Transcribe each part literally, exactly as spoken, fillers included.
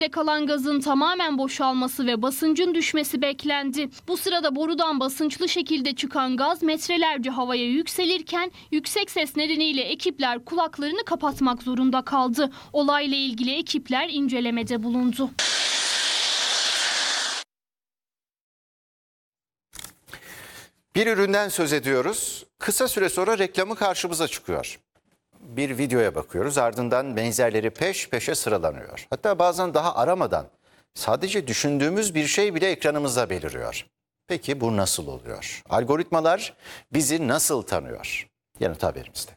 kalan gazın tamamen boşalması ve basıncın düşmesi beklendi. Bu sırada borudan basınçlı şekilde çıkan gaz metrelerce havaya yükselirken yüksek ses nedeniyle ekipler kulaklarını kapatmak zorunda kaldı. Olayla ilgili ekipler incelemede bulundu. Bir üründen söz ediyoruz. Kısa süre sonra reklamı karşımıza çıkıyor. Bir videoya bakıyoruz, ardından benzerleri peş peşe sıralanıyor. Hatta bazen daha aramadan sadece düşündüğümüz bir şey bile ekranımızda beliriyor. Peki bu nasıl oluyor? Algoritmalar bizi nasıl tanıyor? Yanıt haberimizde.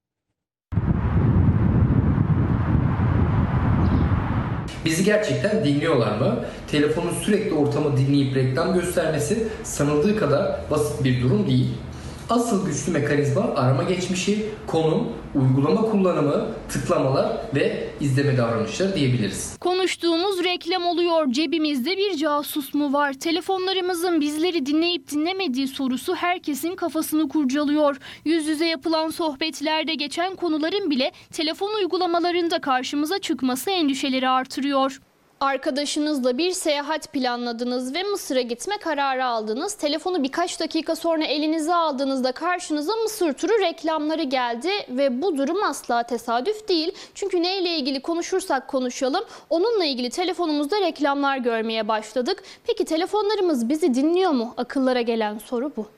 Bizi gerçekten dinliyorlar mı? Telefonun sürekli ortamı dinleyip reklam göstermesi sanıldığı kadar basit bir durum değil. Asıl güçlü mekanizma arama geçmişi, konum, uygulama kullanımı, tıklamalar ve izleme davranışları diyebiliriz. Konuştuğumuz reklam oluyor. Cebimizde bir casus mu var? Telefonlarımızın bizleri dinleyip dinlemediği sorusu herkesin kafasını kurcalıyor. Yüz yüze yapılan sohbetlerde geçen konuların bile telefon uygulamalarında karşımıza çıkması endişeleri artırıyor. Arkadaşınızla bir seyahat planladınız ve Mısır'a gitme kararı aldınız. Telefonu birkaç dakika sonra elinize aldığınızda karşınıza Mısır turu reklamları geldi ve bu durum asla tesadüf değil. Çünkü neyle ilgili konuşursak konuşalım onunla ilgili telefonumuzda reklamlar görmeye başladık. Peki telefonlarımız bizi dinliyor mu? Akıllara gelen soru bu.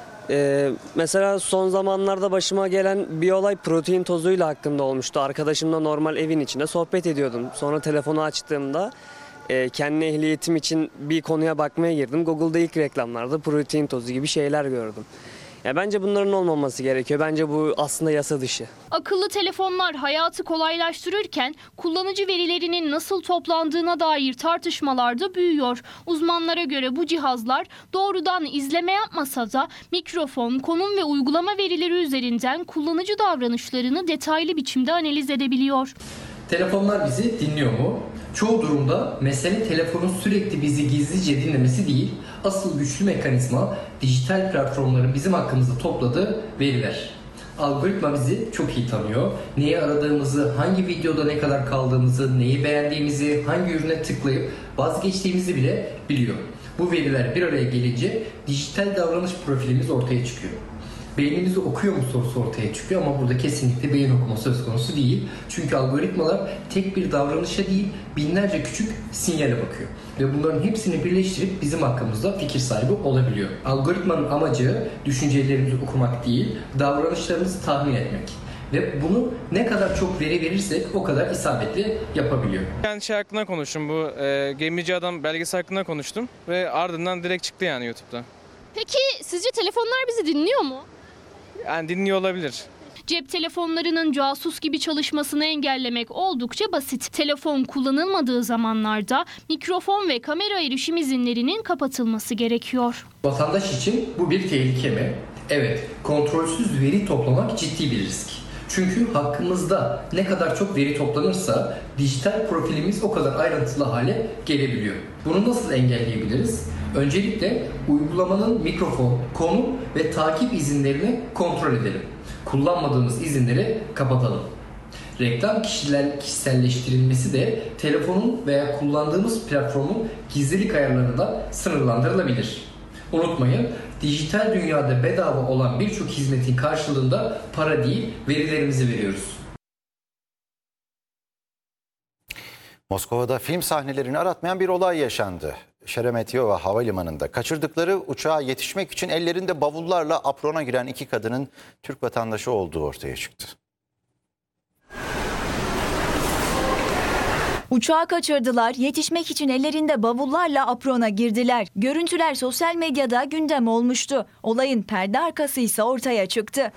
Ee, mesela son zamanlarda başıma gelen bir olay protein tozuyla hakkında olmuştu. Arkadaşımla normal evin içinde sohbet ediyordum. Sonra telefonu açtığımda e, kendi ehliyetim için bir konuya bakmaya girdim. Google'da ilk reklamlarda protein tozu gibi şeyler gördüm. Ya bence bunların olmaması gerekiyor. Bence bu aslında yasa dışı. Akıllı telefonlar hayatı kolaylaştırırken kullanıcı verilerinin nasıl toplandığına dair tartışmalar da büyüyor. Uzmanlara göre bu cihazlar doğrudan izleme yapmasa da mikrofon, konum ve uygulama verileri üzerinden kullanıcı davranışlarını detaylı biçimde analiz edebiliyor. Telefonlar bizi dinliyor mu? Çoğu durumda mesele telefonun sürekli bizi gizlice dinlemesi değil, asıl güçlü mekanizma dijital platformların bizim hakkımızda topladığı veriler. Algoritma bizi çok iyi tanıyor. Neyi aradığımızı, hangi videoda ne kadar kaldığımızı, neyi beğendiğimizi, hangi ürüne tıklayıp vazgeçtiğimizi bile biliyor. Bu veriler bir araya gelince dijital davranış profilimiz ortaya çıkıyor. Beynimizi okuyor mu sorusu ortaya çıkıyor ama burada kesinlikle beyin okuma söz konusu değil. Çünkü algoritmalar tek bir davranışa değil binlerce küçük sinyale bakıyor. Ve bunların hepsini birleştirip bizim hakkımızda fikir sahibi olabiliyor. Algoritmanın amacı düşüncelerimizi okumak değil, davranışlarımızı tahmin etmek. Ve bunu ne kadar çok veri verirsek o kadar isabetli yapabiliyor. Ben şey hakkında konuştum, bu e, Gemici Adam belgesi hakkında konuştum ve ardından direkt çıktı yani YouTube'da. Peki sizce telefonlar bizi dinliyor mu? Yani dinliyor olabilir. Cep telefonlarının casus gibi çalışmasını engellemek oldukça basit. Telefon kullanılmadığı zamanlarda mikrofon ve kamera erişim izinlerinin kapatılması gerekiyor. Vatandaş için bu bir tehlike mi? Evet, kontrolsüz veri toplamak ciddi bir risk. Çünkü hakkımızda ne kadar çok veri toplanırsa dijital profilimiz o kadar ayrıntılı hale gelebiliyor. Bunu nasıl engelleyebiliriz? Öncelikle uygulamanın mikrofon, konum ve takip izinlerini kontrol edelim. Kullanmadığımız izinleri kapatalım. Reklam kişiler, kişiselleştirilmesi de telefonun veya kullandığımız platformun gizlilik ayarlarında sınırlandırılabilir. Unutmayın, dijital dünyada bedava olan birçok hizmetin karşılığında para değil, verilerimizi veriyoruz. Moskova'da film sahnelerini aratmayan bir olay yaşandı. Şeremetiyeva Havalimanı'nda kaçırdıkları uçağa yetişmek için ellerinde bavullarla aprona giren iki kadının Türk vatandaşı olduğu ortaya çıktı. Uçağı kaçırdılar, yetişmek için ellerinde bavullarla aprona girdiler. Görüntüler sosyal medyada gündem olmuştu. Olayın perde arkası ise ortaya çıktı.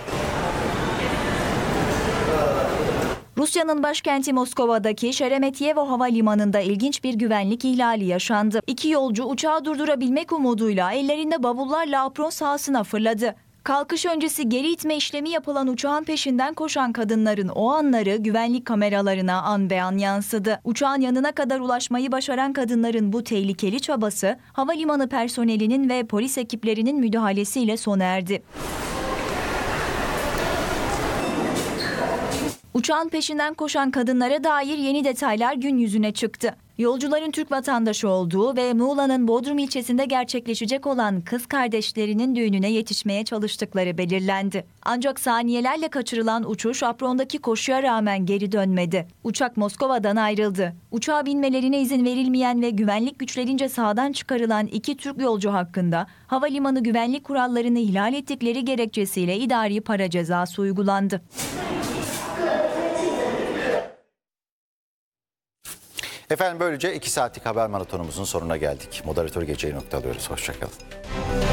Rusya'nın başkenti Moskova'daki Şeremetiyeva Havalimanı'nda ilginç bir güvenlik ihlali yaşandı. İki yolcu uçağı durdurabilmek umuduyla ellerinde bavullarla apron sahasına fırladı. Kalkış öncesi geri itme işlemi yapılan uçağın peşinden koşan kadınların o anları güvenlik kameralarına an be an yansıdı. Uçağın yanına kadar ulaşmayı başaran kadınların bu tehlikeli çabası havalimanı personelinin ve polis ekiplerinin müdahalesiyle sona erdi. Uçağın peşinden koşan kadınlara dair yeni detaylar gün yüzüne çıktı. Yolcuların Türk vatandaşı olduğu ve Muğla'nın Bodrum ilçesinde gerçekleşecek olan kız kardeşlerinin düğününe yetişmeye çalıştıkları belirlendi. Ancak saniyelerle kaçırılan uçuş aprondaki koşuya rağmen geri dönmedi. Uçak Moskova'dan ayrıldı. Uçağa binmelerine izin verilmeyen ve güvenlik güçlerince sahadan çıkarılan iki Türk yolcu hakkında havalimanı güvenlik kurallarını ihlal ettikleri gerekçesiyle idari para cezası uygulandı. Efendim böylece iki saatlik haber maratonumuzun sonuna geldik. Moderatör geceyi noktalıyoruz. Hoşçakalın.